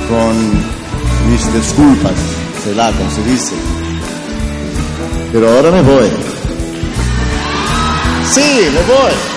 con mis disculpas, será como se dice. Pero ahora me voy. Sí, me voy.